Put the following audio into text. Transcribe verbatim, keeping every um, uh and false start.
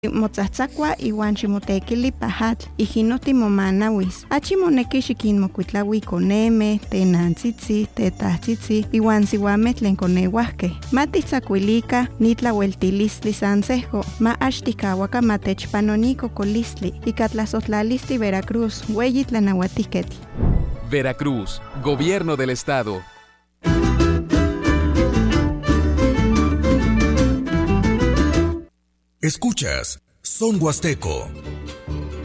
Motzatzakwa iwan ximotekili pajatl, ijinoti momanawis. Achi moneki xikinmokuitlawi koneme, tenantzitzi, tetahtzitzi, iwan siwameh tlen koneuahkeh. Matitzakuilika nitlaueltilistli sansejo, ma axtikawaka matechpanoni kokolistli, ika tlasohtlalistli Veracruz, ueyi tlanauatihketl. Veracruz, Gobierno del Estado. Escuchas Son Huasteco